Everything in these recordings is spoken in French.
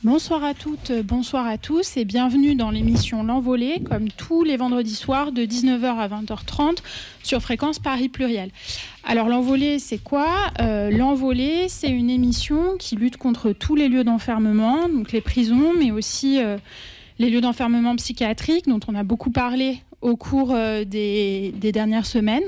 Bonsoir à toutes, bonsoir à tous et bienvenue dans l'émission L'Envolée, comme tous les vendredis soirs de 19h à 20h30 sur Fréquence Paris Pluriel. Alors L'Envolée, c'est quoi ? L'Envolée, c'est une émission qui lutte contre tous les lieux d'enfermement, donc les prisons, mais aussi les lieux d'enfermement psychiatriques dont on a beaucoup parlé au cours des dernières semaines.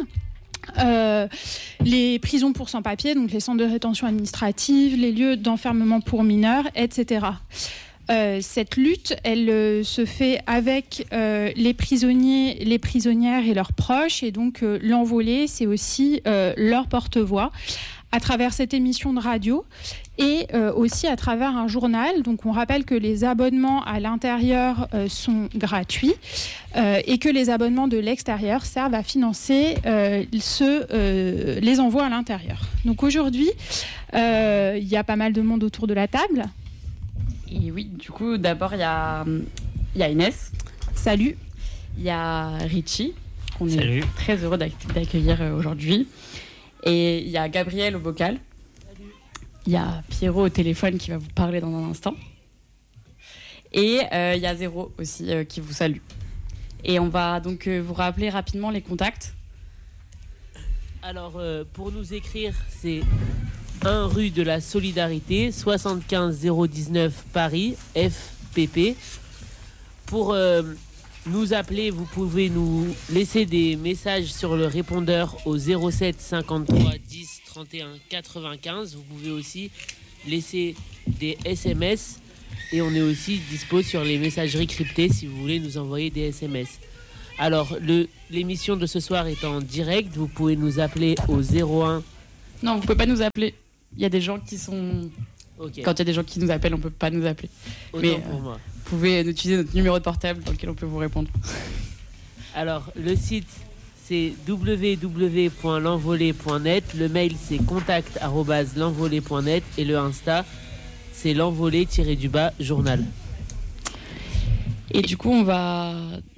Les prisons pour sans-papiers, donc les centres de rétention administrative, les lieux d'enfermement pour mineurs, etc. Cette lutte, elle se fait avec les prisonniers, les prisonnières et leurs proches, et donc L'Envolée, c'est aussi leur porte-voix à travers cette émission de radio et aussi à travers un journal. Donc on rappelle que les abonnements à l'intérieur sont gratuits et que les abonnements de l'extérieur servent à financer les envois à l'intérieur. Donc aujourd'hui, il y a pas mal de monde autour de la table. Et oui, du coup, d'abord, il y a Inès. Salut. Il y a Richie, qu'on est très heureux d'accueillir aujourd'hui. Et il y a Gabriel au vocal. Salut. Il y a Pierrot au téléphone qui va vous parler dans un instant. Et il y a Zéro aussi qui vous salue. Et on va donc vous rappeler rapidement les contacts. Alors, pour nous écrire, c'est 1 rue de la Solidarité, 75 019 Paris, FPP. Pour nous appeler, vous pouvez nous laisser des messages sur le répondeur au 07 53 10 31 95. Vous pouvez aussi laisser des SMS et on est aussi dispo sur les messageries cryptées si vous voulez nous envoyer des SMS. Alors, l'émission de ce soir est en direct. Vous pouvez nous appeler au 01. Non, vous pouvez pas nous appeler. Il y a des gens qui sont... Okay. Quand il y a des gens qui nous appellent, on peut pas nous appeler. Mais pour moi. Vous pouvez utiliser notre numéro de portable dans lequel on peut vous répondre. Alors, le site, c'est www.lenvolée.net. Le mail, c'est contact@lenvolée.net. Et le Insta, c'est l'envolée-journal. Et du coup, on a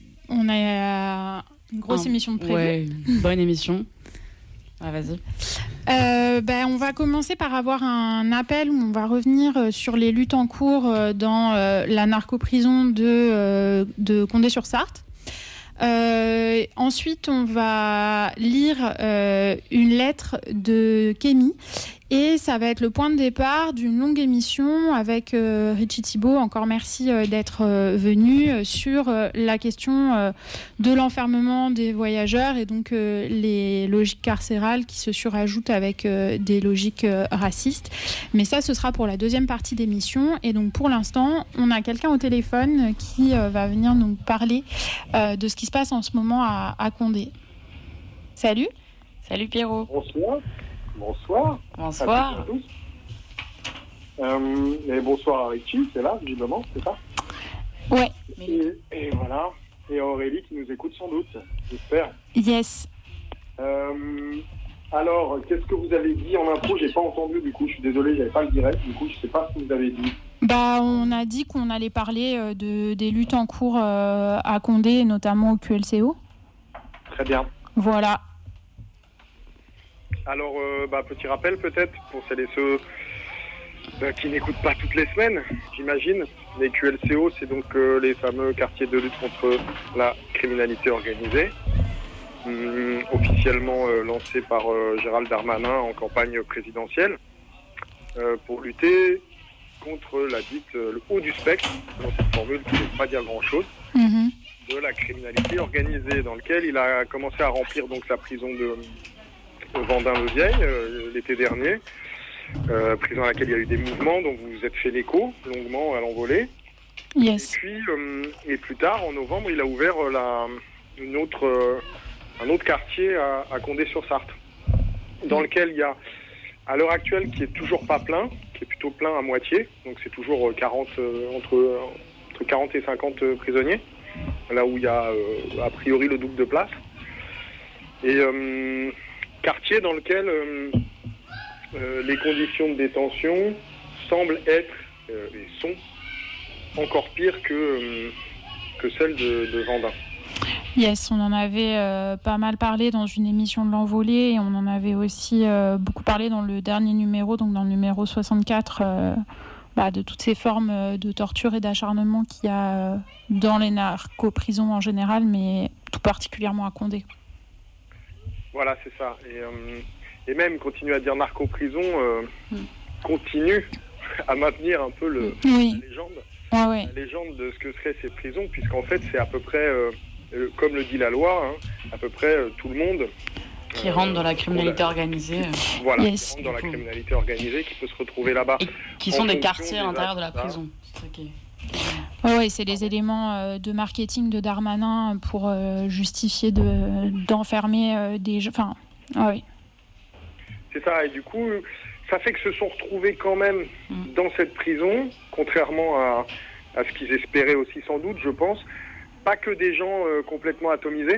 une grosse émission de prévue. Ouais, une bonne émission. Ah, vas-y. On va commencer par avoir un appel où on va revenir sur les luttes en cours dans la narcoprison de Condé-sur-Sarthe. Ensuite, on va lire une lettre de Kémy et ça va être le point de départ d'une longue émission avec Richie Thibault. Encore merci d'être venu sur la question de l'enfermement des voyageurs et donc les logiques carcérales qui se surajoutent avec des logiques racistes. Mais ça, ce sera pour la deuxième partie d'émission. Et donc pour l'instant, on a quelqu'un au téléphone qui va venir nous parler de ce qui se passe en ce moment à Condé. Salut. Salut Pierrot. Bonsoir. Bonsoir. Bonsoir. À tous. Et bonsoir à Richie, c'est là, visiblement, c'est ça ? Ouais. Et voilà. Et Aurélie qui nous écoute sans doute, j'espère. Yes. Alors, qu'est-ce que vous avez dit en intro ? J'ai pas entendu, du coup, je suis désolé, j'avais pas le direct, du coup, je sais pas ce que vous avez dit. On a dit qu'on allait parler des luttes en cours à Condé, notamment au QLCO. Très bien. Voilà. Alors, petit rappel peut-être pour celles et ceux qui n'écoutent pas toutes les semaines, j'imagine. Les QLCO, c'est donc les fameux quartiers de lutte contre la criminalité organisée, officiellement lancés par Gérald Darmanin en campagne présidentielle, pour lutter contre la dite le haut du spectre, dans cette formule qui ne veut pas dire grand-chose, de la criminalité organisée, dans lequel il a commencé à remplir donc sa prison de Vendin-le-Vieil l'été dernier, prison à laquelle il y a eu des mouvements, donc vous vous êtes fait l'écho longuement à l'Envolée. Yes. Et puis, et plus tard, en novembre, il a ouvert un autre quartier à Condé-sur-Sarthe, dans lequel il y a, à l'heure actuelle, qui est toujours pas plein, qui est plutôt plein à moitié, donc c'est toujours entre 40 et 50 prisonniers, là où il y a a priori le double de place. Et quartier dans lequel les conditions de détention semblent être et sont encore pires que celles de Vendin. Yes, on en avait pas mal parlé dans une émission de l'Envolée et on en avait aussi beaucoup parlé dans le dernier numéro, donc dans le numéro 64 de toutes ces formes de torture et d'acharnement qu'il y a dans les narco-prisons en général, mais tout particulièrement à Condé. Voilà, c'est ça. Et même continuer à dire narco-prison continue à maintenir un peu la légende. Ouais. La légende de ce que seraient ces prisons, puisqu'en fait c'est à peu près, comme le dit la loi, à peu près tout le monde qui rentre dans la criminalité organisée. Voilà, qui rentre dans la criminalité organisée, qui peut se retrouver là-bas. Et qui sont des quartiers à l'intérieur de la prison. C'est ça qui est... Oui, c'est les éléments de marketing de Darmanin pour justifier d'enfermer des gens. Enfin, oui. C'est ça, et du coup, ça fait que se sont retrouvés quand même dans cette prison, contrairement à ce qu'ils espéraient aussi sans doute, je pense. Pas que des gens complètement atomisés.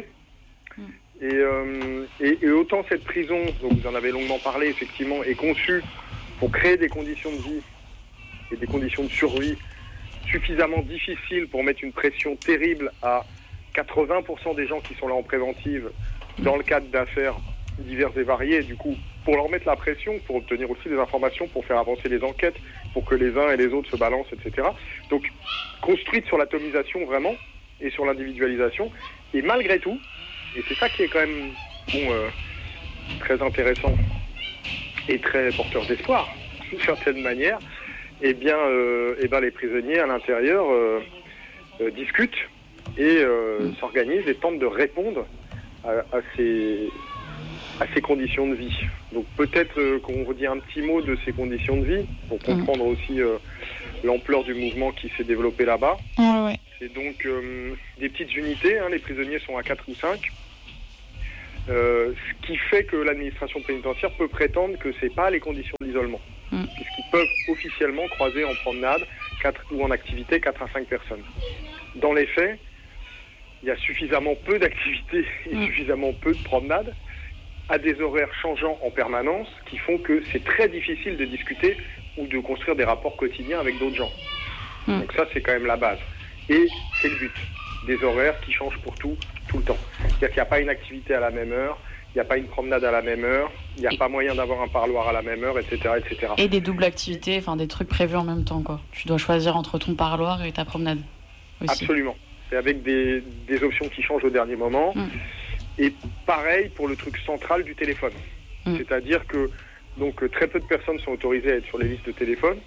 Et autant cette prison, donc vous en avez longuement parlé effectivement, est conçue pour créer des conditions de vie et des conditions de survie suffisamment difficiles pour mettre une pression terrible à 80% des gens qui sont là en préventive dans le cadre d'affaires diverses et variées, du coup, pour leur mettre la pression, pour obtenir aussi des informations, pour faire avancer les enquêtes, pour que les uns et les autres se balancent, etc. Donc, construite sur l'atomisation vraiment, et sur l'individualisation, et malgré tout, et c'est ça qui est quand même très intéressant et très porteur d'espoir, d'une certaine manière, eh bien les prisonniers à l'intérieur discutent et s'organisent et tentent de répondre à ces conditions de vie. Donc peut-être qu'on vous dit un petit mot de ces conditions de vie pour comprendre aussi l'ampleur du mouvement qui s'est développé là-bas. Ouais. C'est donc des petites unités, les prisonniers sont à 4 ou 5. Ce qui fait que l'administration pénitentiaire peut prétendre que c'est pas les conditions de l'isolement. Puisqu'ils peuvent officiellement croiser en promenade ou en activité 4 à 5 personnes. Dans les faits, il y a suffisamment peu d'activités et suffisamment peu de promenades à des horaires changeants en permanence qui font que c'est très difficile de discuter ou de construire des rapports quotidiens avec d'autres gens. Donc ça, c'est quand même la base. Et c'est le but. Des horaires qui changent pour tout le temps. C'est-à-dire qu'il n'y a pas une activité à la même heure, il n'y a pas une promenade à la même heure, il n'y a pas moyen d'avoir un parloir à la même heure, etc., etc. Et des doubles activités, enfin des trucs prévus en même temps, quoi. Tu dois choisir entre ton parloir et ta promenade aussi. Absolument. Et avec des options qui changent au dernier moment. Et pareil pour le truc central du téléphone. C'est-à-dire que donc très peu de personnes sont autorisées à être sur les listes de téléphone.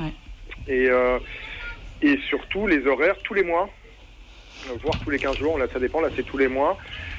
Et surtout les horaires tous les mois, voire tous les 15 jours, là ça dépend, là c'est tous les mois.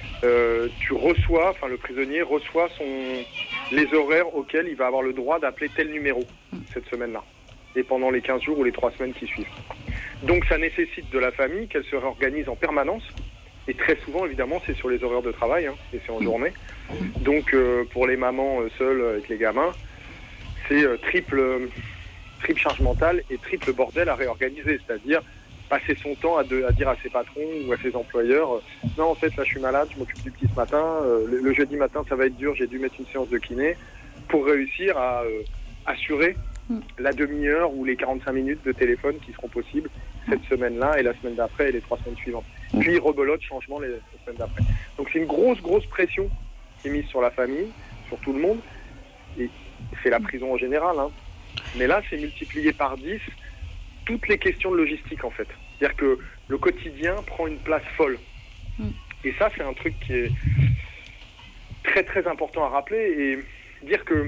Le prisonnier reçoit les horaires auxquels il va avoir le droit d'appeler tel numéro cette semaine-là, et pendant les 15 jours ou les 3 semaines qui suivent. Donc ça nécessite de la famille qu'elle se réorganise en permanence, et très souvent évidemment c'est sur les horaires de travail, et c'est en journée. Donc pour les mamans seules avec les gamins, c'est triple charge mentale et triple bordel à réorganiser, c'est-à-dire passer son temps à dire à ses patrons ou à ses employeurs non en fait là je suis malade, je m'occupe du petit ce matin, le jeudi matin ça va être dur, j'ai dû mettre une séance de kiné, pour réussir à assurer la demi-heure ou les 45 minutes de téléphone qui seront possibles cette semaine-là et la semaine d'après et les 3 semaines suivantes. Puis rebelote, changement les semaines d'après. Donc c'est une grosse pression qui est mise sur la famille, sur tout le monde, et c'est la prison en général, mais là c'est multiplié par 10 toutes les questions de logistique en fait. C'est-à-dire que le quotidien prend une place folle. Et ça c'est un truc qui est très très important à rappeler et dire que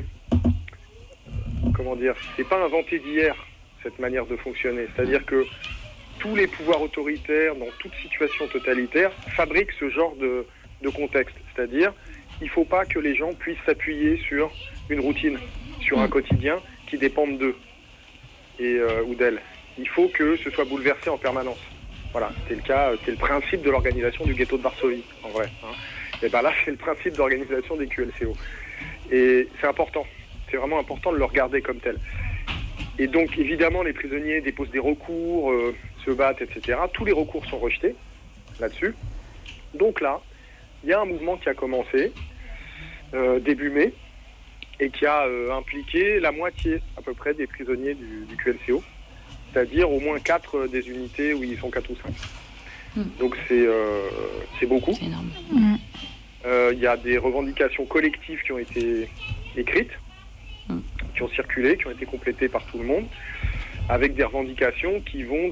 c'est pas inventé d'hier cette manière de fonctionner. C'est-à-dire que tous les pouvoirs autoritaires dans toute situation totalitaire fabriquent ce genre de contexte. C'est-à-dire il faut pas que les gens puissent s'appuyer sur une routine, sur un quotidien qui dépende d'eux ou d'elles. Il faut que ce soit bouleversé en permanence. Voilà, c'est le principe de l'organisation du ghetto de Varsovie, en vrai. Et là, c'est le principe d'organisation des QLCO. Et c'est important, c'est vraiment important de le regarder comme tel. Et donc, évidemment, les prisonniers déposent des recours, se battent, etc. Tous les recours sont rejetés là-dessus. Donc là, il y a un mouvement qui a commencé début mai et qui a impliqué la moitié à peu près des prisonniers du QLCO. C'est-à-dire au moins 4 des unités où ils sont 4 ou 5. Donc c'est beaucoup. C'est énorme. Il y a des revendications collectives qui ont été écrites, qui ont circulé, qui ont été complétées par tout le monde. avec des revendications qui vont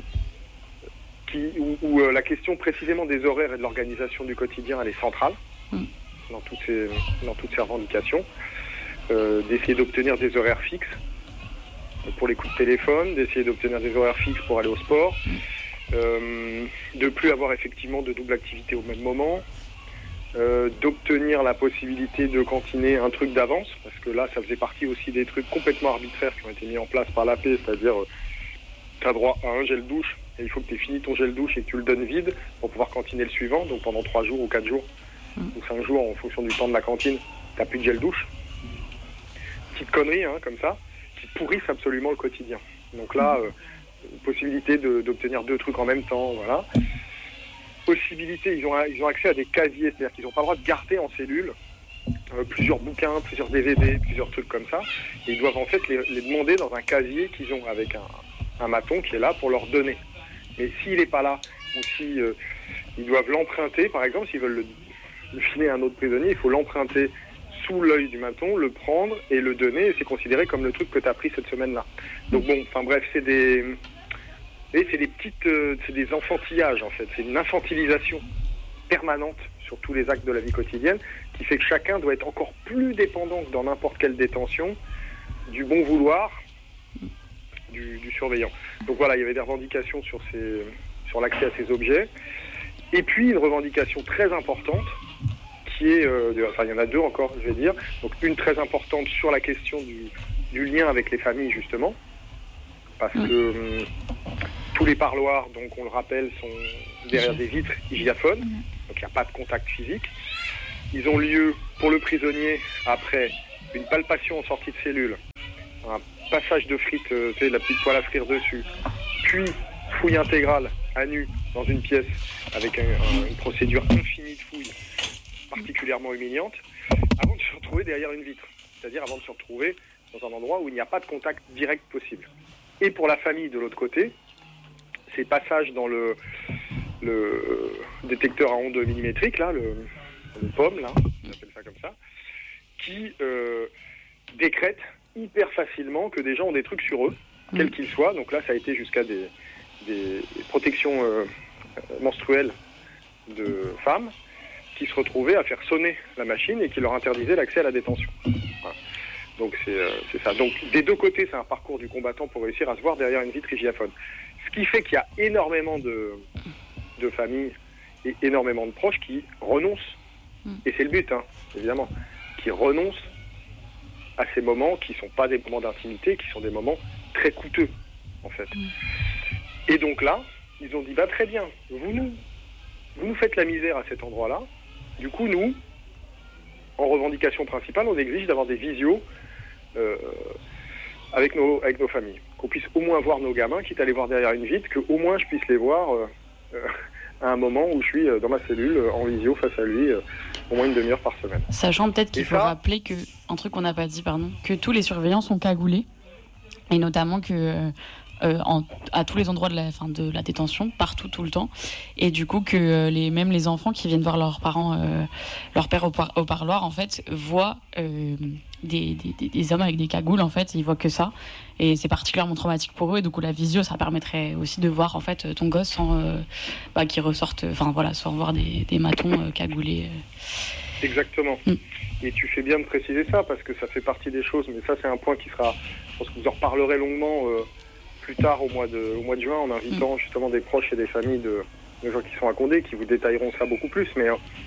où la question précisément des horaires et de l'organisation du quotidien, elle est centrale dans toutes ces revendications. D'essayer d'obtenir des horaires fixes pour les coups de téléphone, d'essayer d'obtenir des horaires fixes pour aller au sport, de plus avoir effectivement de double activité au même moment, d'obtenir la possibilité de cantiner un truc d'avance, parce que là ça faisait partie aussi des trucs complètement arbitraires qui ont été mis en place par l'AP, c'est-à-dire tu as droit à un gel douche et il faut que tu aies fini ton gel douche et que tu le donnes vide pour pouvoir cantiner le suivant, donc pendant 3 jours ou 4 jours ou 5 jours en fonction du temps de la cantine, tu n'as plus de gel douche. Petites conneries comme ça, qui pourrissent absolument le quotidien. Donc là, possibilité d'obtenir 2 trucs en même temps, voilà. Possibilité, ils ont accès à des casiers, c'est-à-dire qu'ils n'ont pas le droit de garder en cellule plusieurs bouquins, plusieurs DVD, plusieurs trucs comme ça. Et ils doivent en fait les demander dans un casier qu'ils ont avec un maton qui est là pour leur donner. Mais s'il n'est pas là, ou si ils doivent l'emprunter, par exemple, s'ils veulent le filer à un autre prisonnier, il faut l'emprunter sous l'œil du maton, le prendre et le donner, et c'est considéré comme le truc que tu as pris cette semaine-là. Donc bon, enfin bref, c'est des enfantillages en fait, c'est une infantilisation permanente sur tous les actes de la vie quotidienne, qui fait que chacun doit être encore plus dépendant que dans n'importe quelle détention du bon vouloir du surveillant. Donc voilà, il y avait des revendications sur l'accès à ces objets, et puis une revendication très importante qui est, il y en a 2 encore, je vais dire. Donc une très importante sur la question du lien avec les familles, justement, parce que tous les parloirs, donc on le rappelle, sont derrière des vitres hygiaphones, donc il n'y a pas de contact physique. Ils ont lieu pour le prisonnier après une palpation en sortie de cellule, un passage de frites, la petite poêle à frire dessus, puis fouille intégrale à nu dans une pièce avec une procédure infinie de fouilles particulièrement humiliante, avant de se retrouver derrière une vitre, c'est-à-dire avant de se retrouver dans un endroit où il n'y a pas de contact direct possible. Et pour la famille de l'autre côté, ces passages dans le détecteur à ondes millimétriques, là, le POM, là, on appelle ça comme ça, qui décrète hyper facilement que des gens ont des trucs sur eux, quels qu'ils soient. Donc là, ça a été jusqu'à des protections menstruelles de femmes qui se retrouvaient à faire sonner la machine et qui leur interdisaient l'accès à la détention. Voilà. Donc c'est ça. Donc des 2 côtés, c'est un parcours du combattant pour réussir à se voir derrière une vitre hygiaphone. Ce qui fait qu'il y a énormément de familles et énormément de proches qui renoncent, et c'est le but, évidemment, qui renoncent à ces moments qui ne sont pas des moments d'intimité, qui sont des moments très coûteux, en fait. Et donc là, ils ont dit, très bien, vous nous faites la misère à cet endroit-là. Du coup, nous, en revendication principale, on exige d'avoir des visios avec nos familles. Qu'on puisse au moins voir nos gamins, quitte à les voir derrière une vitre, qu'au moins je puisse les voir à un moment où je suis dans ma cellule, en visio, face à lui, au moins une demi-heure par semaine. Sachant peut-être qu'il faut rappeler un truc qu'on n'a pas dit, que tous les surveillants sont cagoulés, et notamment que à tous les endroits de la détention, partout, tout le temps, et du coup que même les enfants qui viennent voir leurs parents, leur père au parloir, en fait, voient des hommes avec des cagoules, en fait, ils voient que ça, et c'est particulièrement traumatique pour eux, et du coup la visio, ça permettrait aussi de voir en fait ton gosse sans qu'il ressorte, sans voir des matons cagoulés. Exactement. Et tu fais bien de préciser ça, parce que ça fait partie des choses, mais ça c'est un point qui sera, je pense que vous en reparlerez longuement plus tard au mois de juin, en invitant justement des proches et des familles de gens qui sont à Condé, qui vous détailleront ça beaucoup plus. Mais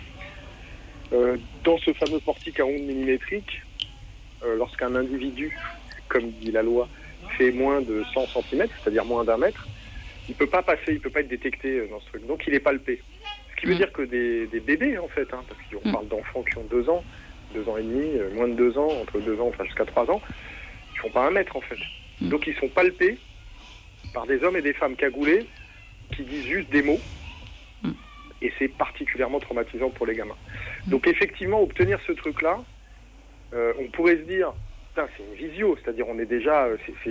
dans ce fameux portique à ondes millimétriques, lorsqu'un individu, comme dit la loi, fait moins de 100 cm, c'est-à-dire moins d'1 mètre, il peut pas passer, il peut pas être détecté dans ce truc. Donc il est palpé. Ce qui veut dire que des bébés, en fait, parce qu'on parle d'enfants qui ont 2 ans, 2 ans et demi, moins de 2 ans, entre 2 ans, jusqu'à 3 ans, ils font pas 1 mètre, en fait. Donc ils sont palpés par des hommes et des femmes cagoulés qui disent juste des mots, et c'est particulièrement traumatisant pour les gamins. Donc effectivement, obtenir ce truc-là, on pourrait se dire, c'est une visio, c'est-à-dire on est déjà,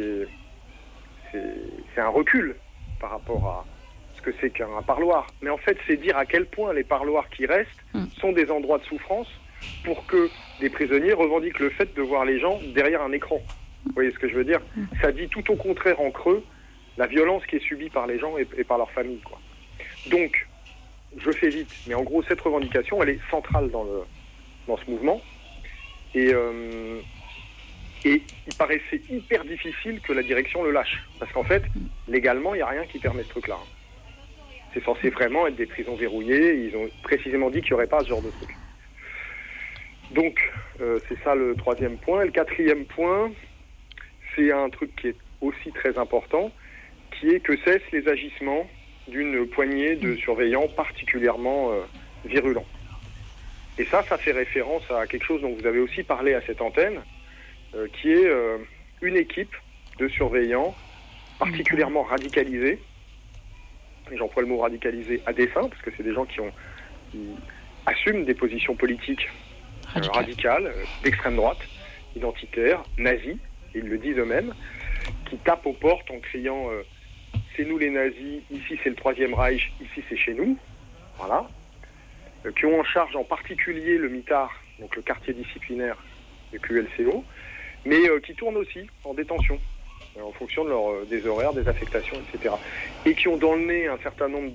c'est un recul par rapport à ce que c'est qu'un parloir. Mais en fait, c'est dire à quel point les parloirs qui restent sont des endroits de souffrance pour que des prisonniers revendiquent le fait de voir les gens derrière un écran. Vous voyez ce que je veux dire ? Ça dit tout au contraire en creux la violence qui est subie par les gens et par leurs familles, quoi. Donc, je fais vite, mais en gros, cette revendication, elle est centrale dans ce mouvement. Et il paraissait hyper difficile que la direction le lâche. Parce qu'en fait, légalement, il n'y a rien qui permet ce truc-là. C'est censé vraiment être des prisons verrouillées. Ils ont précisément dit qu'il n'y aurait pas ce genre de truc. Donc, c'est ça le troisième point. Et le quatrième point, c'est un truc qui est aussi très important, qui est que cessent les agissements d'une poignée de surveillants particulièrement virulents. Et ça fait référence à quelque chose dont vous avez aussi parlé à cette antenne, qui est une équipe de surveillants particulièrement radicalisés. Et j'emploie le mot radicalisé à dessein, parce que c'est des gens qui assument des positions politiques radicales, d'extrême droite, identitaires, nazis, ils le disent eux-mêmes, qui tapent aux portes en criant c'est nous les nazis, ici c'est le Troisième Reich, ici c'est chez nous, voilà, qui ont en charge en particulier le MITAR, donc le quartier disciplinaire du QLCO, mais qui tournent aussi en détention, en fonction des horaires, des affectations, etc. Et qui ont dans le nez un certain nombre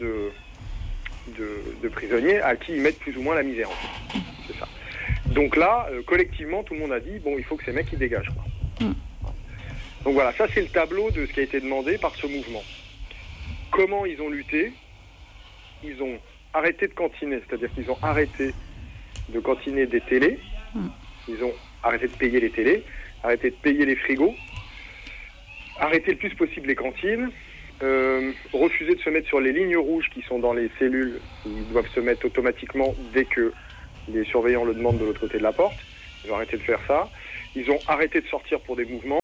de prisonniers à qui ils mettent plus ou moins la misère, en fait. C'est ça. Donc là, collectivement, tout le monde a dit, bon, il faut que ces mecs, ils dégagent, quoi. Donc voilà, ça c'est le tableau de ce qui a été demandé par ce mouvement. Comment ils ont lutté ? Ils ont arrêté de cantiner, c'est-à-dire qu'ils ont arrêté de cantiner des télés, ils ont arrêté de payer les télés, arrêté de payer les frigos, arrêté le plus possible les cantines, refusé de se mettre sur les lignes rouges qui sont dans les cellules, ils doivent se mettre automatiquement dès que les surveillants le demandent de l'autre côté de la porte. Ils ont arrêté de faire ça. Ils ont arrêté de sortir pour des mouvements.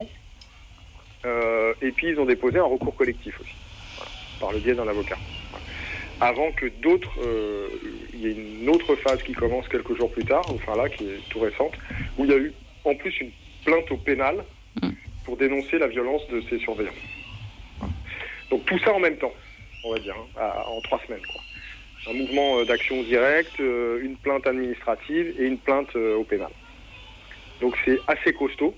Et puis ils ont déposé un recours collectif aussi, voilà, par le biais d'un avocat. Voilà. Avant que d'autres, il y ait une autre phase qui commence quelques jours plus tard, enfin là, qui est tout récente, où il y a eu en plus une plainte au pénal pour dénoncer la violence de ces surveillants. Voilà. Donc tout ça en même temps, on va dire, en 3 semaines, quoi. Un mouvement d'action directe, une plainte administrative et une plainte au pénal. Donc c'est assez costaud.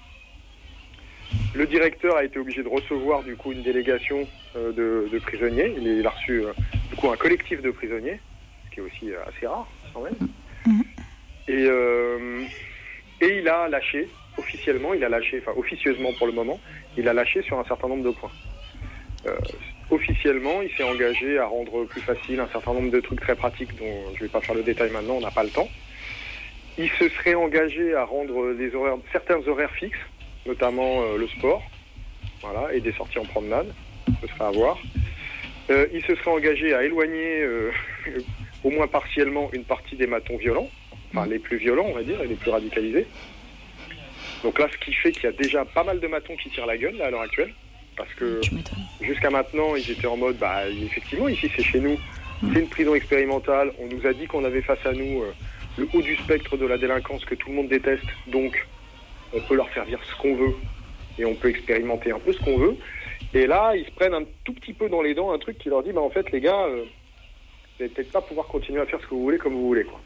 Le directeur a été obligé de recevoir du coup une délégation de prisonniers. Il a reçu du coup un collectif de prisonniers, ce qui est aussi assez rare quand même. Et il a lâché officiellement, officieusement pour le moment, il a lâché sur un certain nombre de points. Officiellement, il s'est engagé à rendre plus facile un certain nombre de trucs très pratiques dont je ne vais pas faire le détail maintenant, on n'a pas le temps. Il se serait engagé à rendre certains horaires fixes, notamment le sport, voilà, et des sorties en promenade, ce serait à voir. Il se serait engagé à éloigner, au moins partiellement, une partie des matons violents, enfin les plus violents, on va dire, et les plus radicalisés. Donc là, ce qui fait qu'il y a déjà pas mal de matons qui tirent la gueule, là, à l'heure actuelle, parce que jusqu'à maintenant, ils étaient en mode, effectivement, ici, c'est chez nous, c'est une prison expérimentale, on nous a dit qu'on avait face à nous le haut du spectre de la délinquance que tout le monde déteste, donc on peut leur faire dire ce qu'on veut et on peut expérimenter un peu ce qu'on veut. Et là, ils se prennent un tout petit peu dans les dents un truc qui leur dit, en fait, les gars, vous n'allez peut-être pas pouvoir continuer à faire ce que vous voulez comme vous voulez, quoi.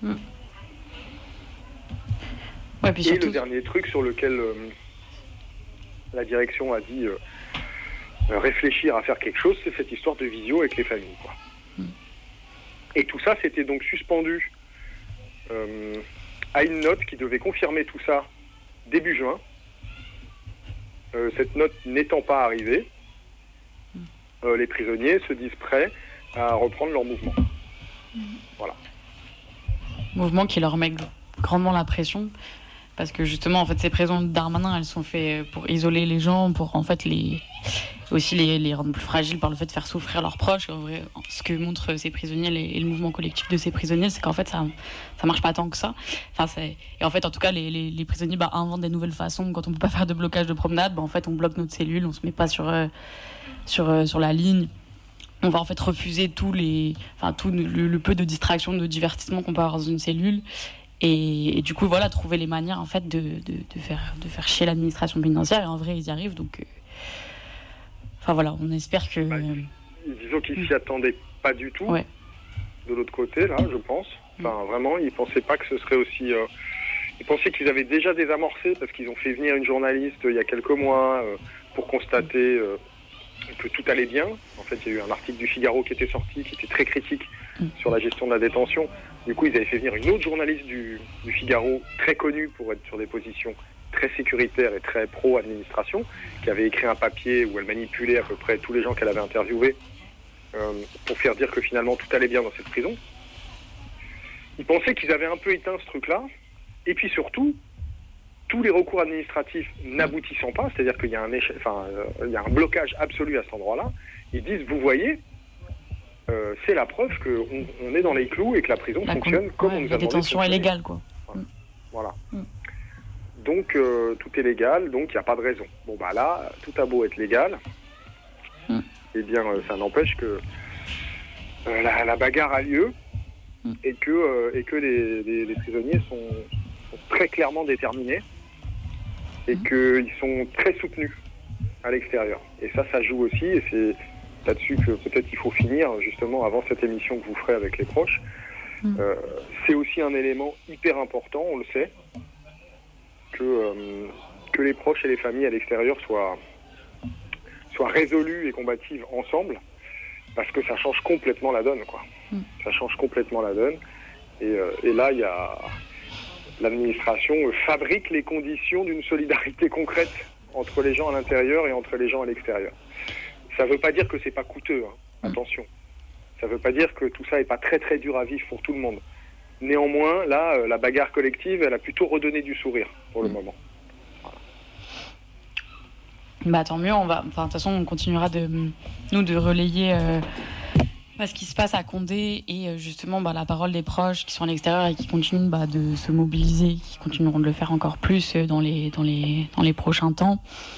Ouais, puis surtout... Et le dernier truc sur lequel la direction a dit réfléchir à faire quelque chose, c'est cette histoire de visio avec les familles, quoi. Et tout ça, c'était donc suspendu à une note qui devait confirmer tout ça début juin. Cette note n'étant pas arrivée, les prisonniers se disent prêts à reprendre leur mouvement. Voilà. Mouvement qui leur met grandement la pression, parce que justement, en fait, ces prisons de Darmanin, elles sont faites pour isoler les gens, pour en fait les rendre plus fragiles par le fait de faire souffrir leurs proches. En vrai, ce que montrent ces prisonniers et le mouvement collectif de ces prisonniers, c'est qu'en fait ça marche pas tant que ça. Et en fait, en tout cas, les prisonniers inventent des nouvelles façons. Quand on peut pas faire de blocage de promenade, en fait on bloque notre cellule, on se met pas sur la ligne. On va en fait refuser tout le peu de distraction, de divertissement qu'on peut avoir dans une cellule. Et du coup, voilà, trouver les manières en fait de faire chier l'administration pénitentiaire. Et en vrai, ils y arrivent. Donc, voilà, on espère que. Disons qu'ils s'y attendaient pas du tout. Ouais. De l'autre côté, là, je pense. Vraiment, ils pensaient pas que ce serait aussi Ils pensaient qu'ils avaient déjà désamorcé parce qu'ils ont fait venir une journaliste il y a quelques mois pour constater que tout allait bien. En fait, il y a eu un article du Figaro qui était sorti, qui était très critique sur la gestion de la détention. Du coup, ils avaient fait venir une autre journaliste du Figaro, très connue pour être sur des positions très sécuritaires et très pro-administration, qui avait écrit un papier où elle manipulait à peu près tous les gens qu'elle avait interviewés pour faire dire que finalement tout allait bien dans cette prison. Ils pensaient qu'ils avaient un peu éteint ce truc-là. Et puis surtout, tous les recours administratifs n'aboutissant pas, c'est-à-dire qu'il y a il y a un blocage absolu à cet endroit-là, ils disent, vous voyez, c'est la preuve qu'on est dans les clous et que la prison fonctionne comme on nous a demandé. La détention est légale, quoi. Voilà. Donc, tout est légal, donc il n'y a pas de raison. Bon, bah là, tout a beau être légal, eh bien, ça n'empêche que la bagarre a lieu et que les prisonniers sont très clairement déterminés et qu'ils sont très soutenus à l'extérieur. Et ça joue aussi, et c'est là-dessus que peut-être il faut finir, justement, avant cette émission que vous ferez avec les proches. C'est aussi un élément hyper important, on le sait, que les proches et les familles à l'extérieur soient résolues et combatives ensemble, parce que ça change complètement la donne, quoi. Ça change complètement la donne. Et là, l'administration fabrique les conditions d'une solidarité concrète entre les gens à l'intérieur et entre les gens à l'extérieur. Ça ne veut pas dire que c'est pas coûteux, hein. Attention. Ça ne veut pas dire que tout ça n'est pas très très dur à vivre pour tout le monde. Néanmoins, là, la bagarre collective, elle a plutôt redonné du sourire pour le moment. Bah tant mieux, de toute façon on continuera de relayer ce qui se passe à Condé et justement la parole des proches qui sont à l'extérieur et qui continuent de se mobiliser, qui continueront de le faire encore plus dans les prochains temps.